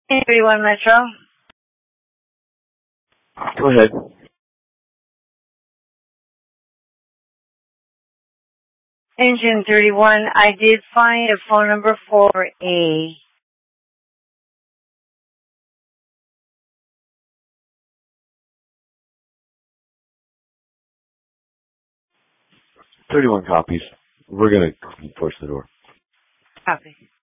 Everyone, Metro. Go ahead. Engine 31, I did find a phone number for a 31 copies. We're going to force the door. copy.